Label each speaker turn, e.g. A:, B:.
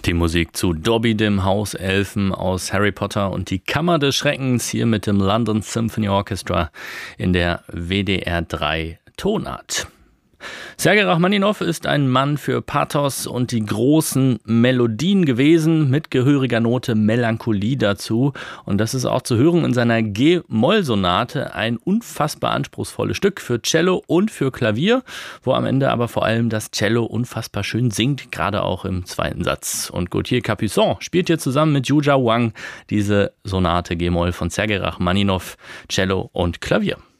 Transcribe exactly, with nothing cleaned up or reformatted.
A: Die Musik zu Dobby, dem Hauselfen aus Harry Potter und die Kammer des Schreckens hier mit dem London Symphony Orchestra in der W D R drei Tonart. Sergei Rachmaninow ist ein Mann für Pathos und die großen Melodien gewesen, mit gehöriger Note Melancholie dazu. Und das ist auch zu hören in seiner G-Moll-Sonate, ein unfassbar anspruchsvolles Stück für Cello und für Klavier, wo am Ende aber vor allem das Cello unfassbar schön singt, gerade auch im zweiten Satz. Und Gauthier Capuçon spielt hier zusammen mit Yuja Wang diese Sonate G-Moll von Sergei Rachmaninow, Cello und Klavier.